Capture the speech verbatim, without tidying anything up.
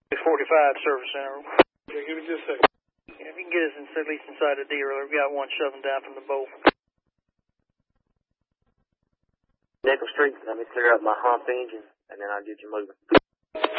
forty-five Service Center. Okay, give me just a second. Yeah, if you can get us in, at least inside the dealer, we've got one shoving down from the bowl. Nickel Street, let me clear up my hump engine, and then I'll get you moving.